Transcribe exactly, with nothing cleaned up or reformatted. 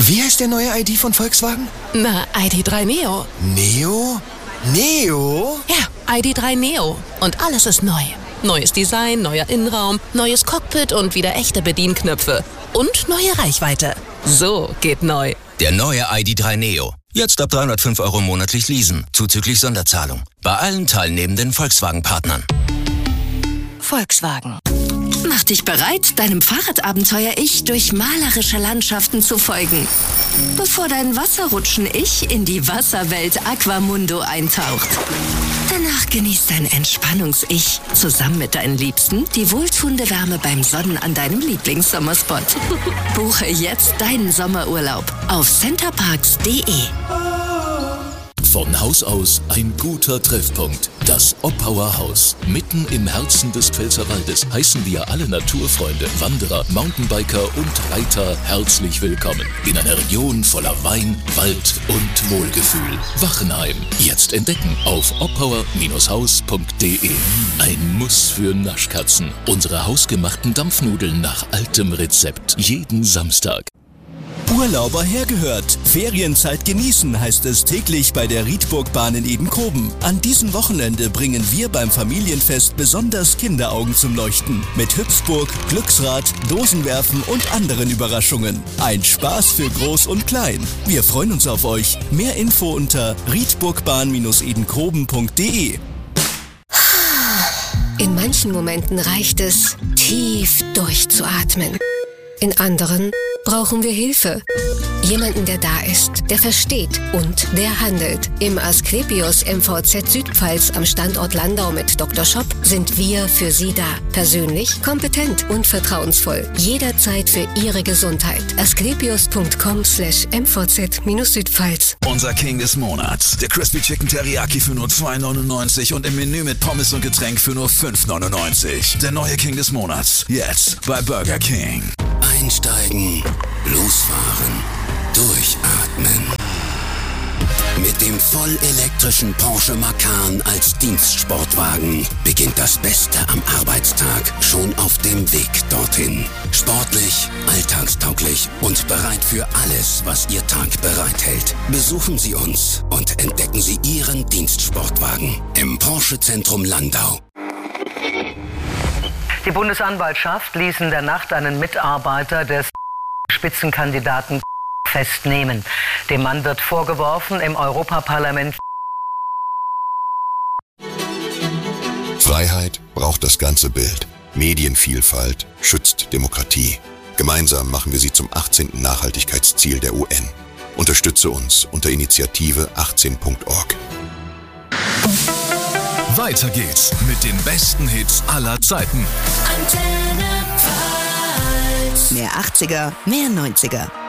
Wie heißt der neue I D von Volkswagen? Na, I D drei Neo. Neo? Neo? Ja, I D drei Neo. Und alles ist neu. Neues Design, neuer Innenraum, neues Cockpit und wieder echte Bedienknöpfe. Und neue Reichweite. So geht neu. Der neue I D drei Neo. Jetzt ab dreihundertfünf Euro monatlich leasen, zuzüglich Sonderzahlung. Bei allen teilnehmenden Volkswagen-Partnern. Volkswagen. Mach dich bereit, deinem Fahrradabenteuer-Ich durch malerische Landschaften zu folgen. Bevor dein Wasserrutschen-Ich in die Wasserwelt Aquamundo eintaucht. Danach genießt dein Entspannungs-Ich zusammen mit deinen Liebsten die wohltuende Wärme beim Sonnen an deinem Lieblingssommerspot. Buche jetzt deinen Sommerurlaub auf centerparks punkt de. Von Haus aus ein guter Treffpunkt. Das Oppauer Haus. Mitten im Herzen des Pfälzerwaldes heißen wir alle Naturfreunde, Wanderer, Mountainbiker und Reiter herzlich willkommen. In einer Region voller Wein, Wald und Wohlgefühl. Wachenheim. Jetzt entdecken auf oppauer haus punkt de. Ein Muss für Naschkatzen. Unsere hausgemachten Dampfnudeln nach altem Rezept. Jeden Samstag. Urlauber hergehört. Ferienzeit genießen heißt es täglich bei der Rietburgbahn in Edenkoben. An diesem Wochenende bringen wir beim Familienfest besonders Kinderaugen zum Leuchten. Mit Hüpfburg, Glücksrad, Dosenwerfen und anderen Überraschungen. Ein Spaß für Groß und Klein. Wir freuen uns auf euch. Mehr Info unter rietburgbahn edenkoben punkt de. In manchen Momenten reicht es, tief durchzuatmen. In anderen brauchen wir Hilfe. Jemanden, der da ist, der versteht und der handelt. Im Asklepios M V Z Südpfalz am Standort Landau mit Doktor Schopp sind wir für Sie da. Persönlich, kompetent und vertrauensvoll. Jederzeit für Ihre Gesundheit. asklepios punkt com slash m v z Südpfalz. Unser King des Monats. Der Crispy Chicken Teriyaki für nur zwei neunundneunzig und im Menü mit Pommes und Getränk für nur fünf neunundneunzig. Der neue King des Monats. Jetzt bei Burger King. Einsteigen, losfahren, durchatmen. Mit dem vollelektrischen Porsche Macan als Dienstsportwagen beginnt das Beste am Arbeitstag schon auf dem Weg dorthin. Sportlich, alltagstauglich und bereit für alles, was Ihr Tag bereithält. Besuchen Sie uns und entdecken Sie Ihren Dienstsportwagen im Porsche Zentrum Landau. Die Bundesanwaltschaft ließ in der Nacht einen Mitarbeiter des Spitzenkandidaten festnehmen. Dem Mann wird vorgeworfen, im Europaparlament. Freiheit braucht das ganze Bild. Medienvielfalt schützt Demokratie. Gemeinsam machen wir sie zum achtzehnten Nachhaltigkeitsziel der U N. Unterstütze uns unter Initiative achtzehn punkt org. Weiter geht's mit den besten Hits aller Zeiten. Mehr achtziger, mehr neunziger.